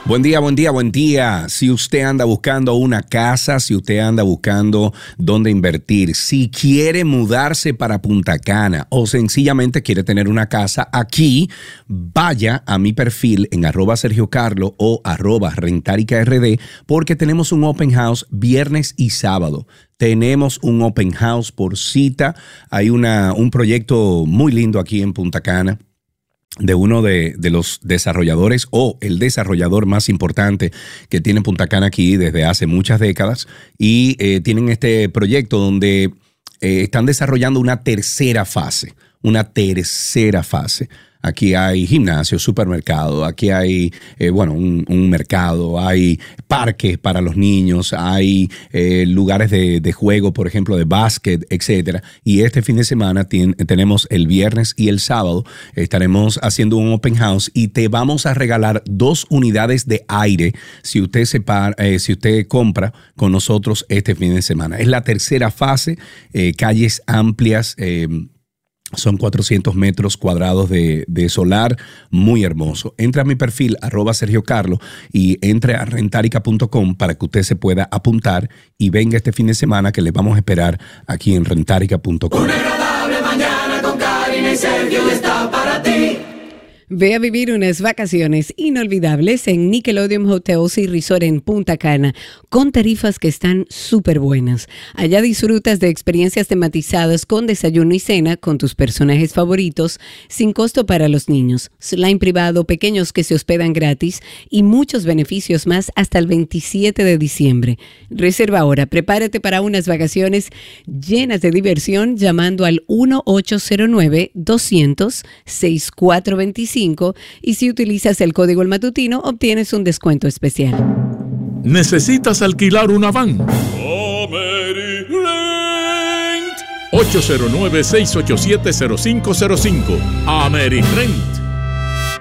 Buen día, buen día, buen día. Si usted anda buscando una casa, si usted anda buscando dónde invertir, si quiere mudarse para Punta Cana o sencillamente quiere tener una casa aquí, vaya a mi perfil en @SergioCarlo o @RentaricaRD porque tenemos un open house viernes y sábado. Tenemos un open house por cita. Hay un proyecto muy lindo aquí en Punta Cana de uno de los desarrolladores o el desarrollador más importante que tiene Punta Cana aquí desde hace muchas décadas y tienen este proyecto donde están desarrollando una tercera fase. Aquí hay gimnasio, supermercado, aquí hay un mercado, hay parques para los niños, hay lugares de juego, por ejemplo, de básquet, etcétera. Y este fin de semana tenemos el viernes y el sábado, estaremos haciendo un open house y te vamos a regalar 2 unidades de aire si usted si usted compra con nosotros este fin de semana. Es la tercera fase, calles amplias, son 400 metros cuadrados de solar, muy hermoso. Entra a mi perfil, @SergioCarlo, y entre a rentarica.com para que usted se pueda apuntar y venga este fin de semana que le vamos a esperar aquí en rentarica.com. Una agradable mañana con Karina y Sergio está para ti. Ve a vivir unas vacaciones inolvidables en Nickelodeon Hotels y Resort en Punta Cana, con tarifas que están súper buenas. Allá disfrutas de experiencias tematizadas con desayuno y cena con tus personajes favoritos, sin costo para los niños, slime privado, pequeños que se hospedan gratis y muchos beneficios más hasta el 27 de diciembre. Reserva ahora, prepárate para unas vacaciones llenas de diversión llamando al 1-809-200-6425 y si utilizas el código El Matutino obtienes un descuento especial. ¿Necesitas alquilar una van? 809-687-0505. AmeriRent.